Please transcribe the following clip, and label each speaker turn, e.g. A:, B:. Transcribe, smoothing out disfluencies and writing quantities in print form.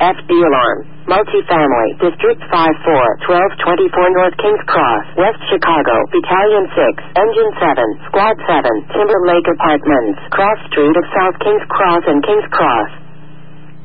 A: FD alarm. Multifamily, District 54, 1224 North Kings Cross, West Chicago, Battalion 6, Engine 7, Squad 7, Timberlake Apartments, Cross Street of South Kings Cross and Kings Cross.